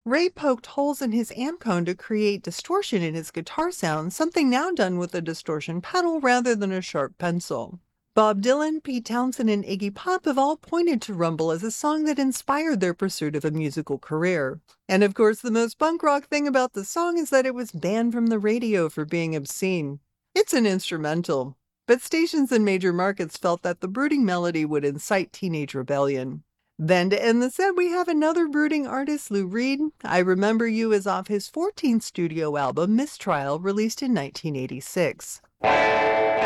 Ray poked holes in his amp cone to create distortion in his guitar sound, something now done with a distortion pedal rather than a sharp pencil. Bob Dylan, Pete Townsend, and Iggy Pop have all pointed to Rumble as a song that inspired their pursuit of a musical career. And of course, the most punk rock thing about the song is that it was banned from the radio for being obscene. It's an instrumental, but stations in major markets felt that the brooding melody would incite teenage rebellion. Then to end the set, we have another brooding artist, Lou Reed. I Remember You is off his 14th studio album, Mistrial, released in 1986.